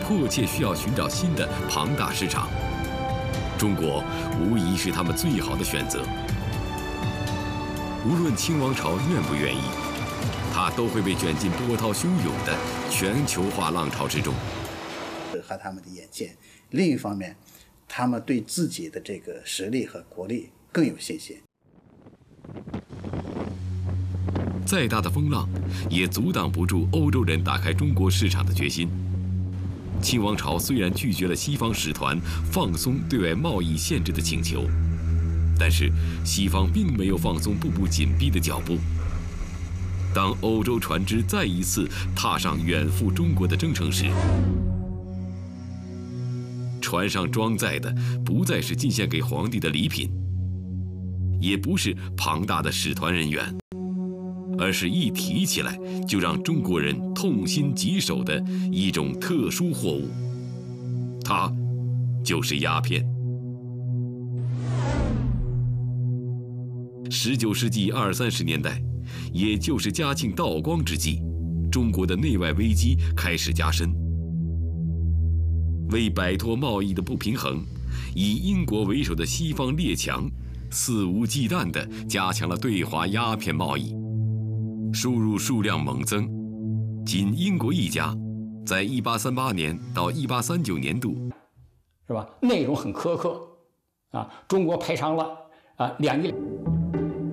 迫切需要寻找新的庞大市场。中国无疑是他们最好的选择。无论清王朝愿不愿意，它都会被卷进波涛汹涌的全球化浪潮之中。 和他们的眼界，另一方面，他们对自己的这个实力和国力更有信心。 再大的风浪，也阻挡不住欧洲人打开中国市场的决心。清王朝虽然拒绝了西方使团放松对外贸易限制的请求，但是西方并没有放松步步紧逼的脚步。当欧洲船只再一次踏上远赴中国的征程时，船上装载的不再是进献给皇帝的礼品，也不是庞大的使团人员，而是一提起来就让中国人痛心疾首的一种特殊货物，它就是鸦片。19世纪20、30年代，也就是嘉庆道光之际，中国的内外危机开始加深。为摆脱贸易的不平衡，以英国为首的西方列强肆无忌惮地加强了对华鸦片贸易，输入数量猛增。仅英国一家，在1838年到1839年度， 是吧？内容很苛刻，啊，中国赔偿了2亿。